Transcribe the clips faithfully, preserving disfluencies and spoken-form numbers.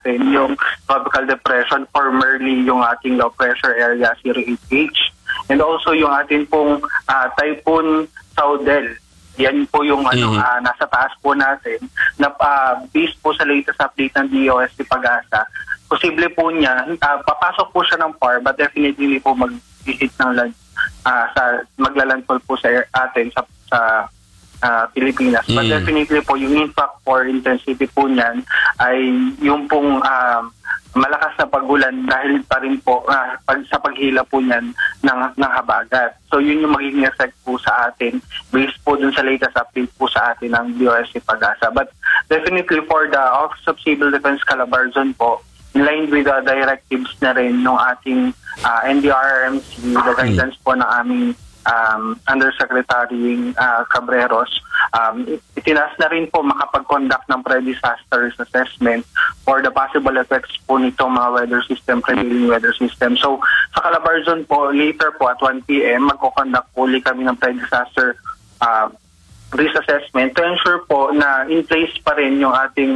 natin yung tropical depression, formerly yung ating low pressure area zero eight H, and also yung ating pong uh, Typhoon Saudel. Yan po yung ano, Mm-hmm. uh, nasa taas po natin na uh, based po sa latest update ng D O S T Pag-asa. Posible po niya, uh, papasok po siya ng P A R, but definitely po mag-hit ng land, uh, sa, maglalandfall po sa atin sa, sa uh, Pilipinas. Mm. But definitely po, yung impact or intensity po niyan ay yung pong uh, malakas na pagulan dahil pa rin po uh, pag, sa paghila po niyan ng, ng habagat. So yun yung magiging effect po sa atin based po dun sa latest update po sa atin ng D O S T Pag-asa. But definitely for the Office of Civil Defense Calabarzon po, in line with the directives na rin ng ating uh, N D R R M C, the guidance po ng aming um, Undersecretary uh, Cabreros, um, itinaas na rin po makapag-conduct ng pre-disaster risk assessment for the possible effects po nitong mga weather system, prevailing weather system. So sa Calabarzon po, later po at one P M, magko-conduct po ulit kami ng pre-disaster uh, risk assessment to ensure po na in place pa rin yung ating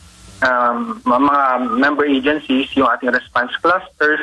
Um, mga member agencies, yung ating response clusters,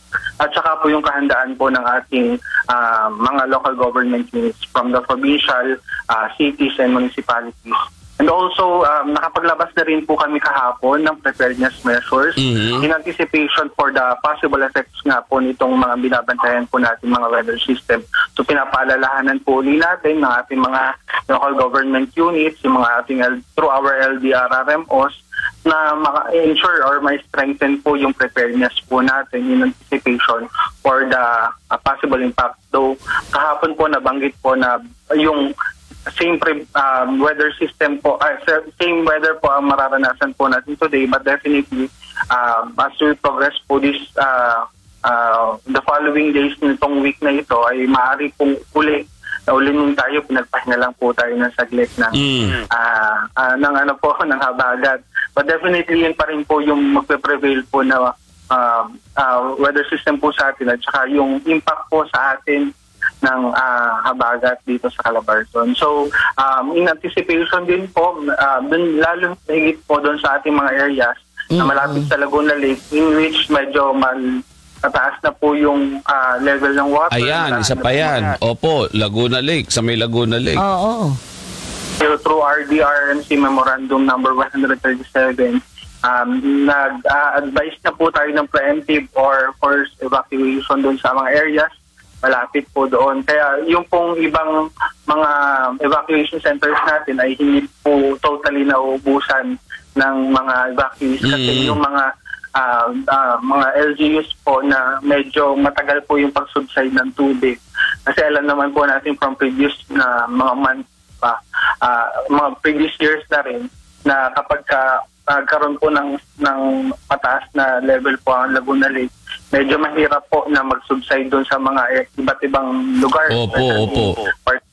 at saka po yung kahandaan po ng ating uh, mga local government units from the provincial, uh, cities, and municipalities. And also, um, nakapaglabas na rin po kami kahapon ng preparedness measures mm-hmm. in anticipation for the possible effects nga po nitong mga binabantayan po natin mga weather system. So pinapaalalahanan po ulit natin ng ating mga local government units, yung mga ating L- through our L D R R M Os, na maka-ensure or may strengthen po yung preparedness po natin in anticipation for the uh, possible impact. Though kahapon po nabanggit po na yung same pre- um, weather system po, uh, same weather po ang mararanasan po natin today, but definitely um, as we progress po this uh, uh, the following days nitong week na ito ay maaari pong uli na ulinin tayo, pinagpahinga lang po tayo ng saglit ng, mm. uh, uh, ng ano po, ng habagat. But definitely yun pa rin po yung magpe-prevail po na uh, uh, weather system po sa atin at saka yung impact po sa atin ng uh, habagat dito sa Calabarzon. So, um, in anticipation din po, uh, dun, lalo higit po doon sa ating mga areas mm-hmm. na malapit sa Laguna Lake, in which medyo mal mataas na po yung uh, level ng water. Ayan, isa pa yan. Opo, Laguna Lake, sa may Laguna Lake. Oo. So, through R D R M C Memorandum number one thirty-seven, um, nag-advise uh, na po tayo ng preemptive or forced evacuation doon sa mga areas malapit po doon. Kaya yung pong ibang mga evacuation centers natin ay hindi po totally nauubusan ng mga evacuees kasi mm. yung mga Uh, uh, mga L G Us po na medyo matagal po yung pag-subside ng tubig. Kasi alam naman po natin from previous na mga months pa, uh, mga previous years na rin, na kapag ka, uh, karoon po ng, ng mataas na level po ang Laguna Lake, medyo mahirap po na mag-subside doon sa mga iba't ibang lugar. Opo, opo. Part-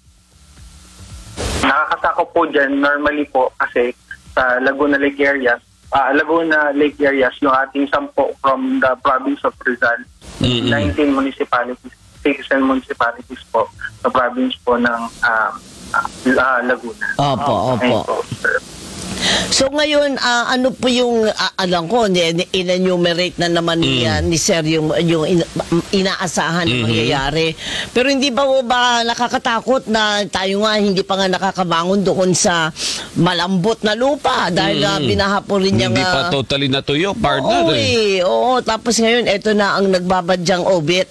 Nakakatakot po dyan, normally po, kasi sa Laguna Lake areas, Uh, Laguna Lake areas, yung ating sampo from the province of Rizal, mm-hmm. nineteen municipalities, cities and municipalities po sa province po ng uh, uh, Laguna. Opo, opo. Po, so ngayon, uh, ano po yung, uh, alam ko, in-enumerate na naman mm. niya, ni Sir yung, yung in, inaasahan mm-hmm. na mangyayari. Pero hindi ba ba nakakatakot na tayo nga hindi pa nga nakakabangon doon sa malambot na lupa dahil mm. uh, binahapo rin niya hindi nga. Pa totally natuyo, partner. Oo, eh. Oo, tapos ngayon, eto na ang nagbabadyang obit.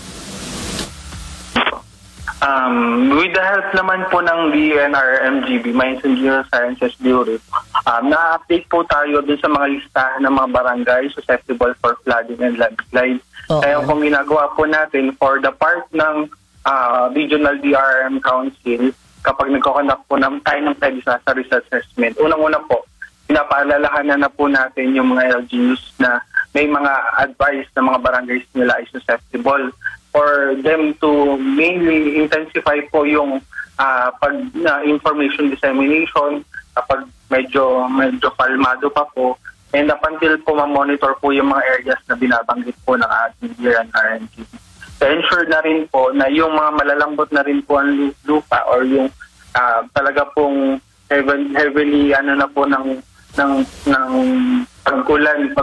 Um, with the help naman po ng D N R M G B, Mines and Geosciences Bureau, um, na-update po tayo dun sa mga listahan ng mga barangay susceptible for flooding and landslide. Uh-oh. Kaya kung ginagawa po natin for the part ng uh, Regional D R M Council, kapag nagko-conduct po ng tayo ng disaster risk assessment, unang-una po, pinapaalalahanan na po natin yung mga L G Us na may mga advice na mga barangays nila ay susceptible for them to mainly intensify po yung uh, pag uh, information dissemination kapag medyo medyo kalmado pa po, and up until po ma-monitor po yung mga areas na binabanggit po ng ating D N R M G. So ensure na rin po na yung mga malalambot na rin po ang lupa or yung uh, talaga pong heavily, heavily ano na po ng ng ng pag-ulan,